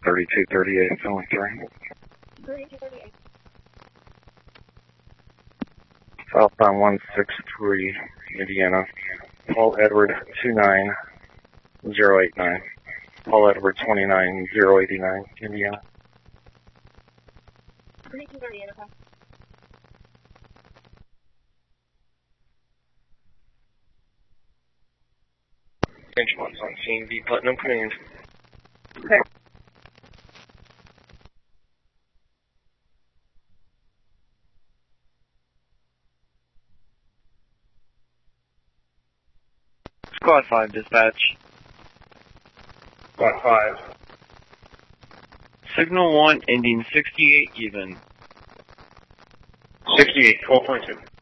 3238, Philly 3. 3238. Southbound 163, Indiana. Paul Edward 29089. Paul Edward 29089, Indiana. 3238, okay. Benchmarks on scene, B Putnam Command. Okay. Squad 5, dispatch. Squad 5. Signal 1 ending 68 even. 68, 12.2.